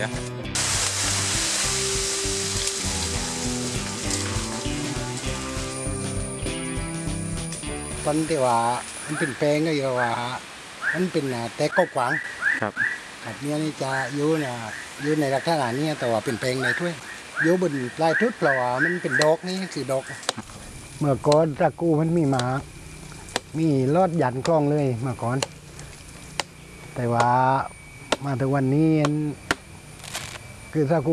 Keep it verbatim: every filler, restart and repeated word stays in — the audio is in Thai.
ดี๋ยวตอนที่ว่ามันเป็นแปลงก็อยู่ว่ามันเป็นแตกก็ขวางครับแบบนี้นี่จะอยู่เนี่ยอยู่ในลักษณะนี้แต่ว่าเป็นแปลงในถ้วยอยู่บนปลายทุดเพราะว่ามันเป็นดอกนี่คือดอกเมื่อก่อนตะกูมันมีหมามีลอดยันกล้องเลยเมื่อก่อนแต่ว่ามาถึงวันนี้คือตะกู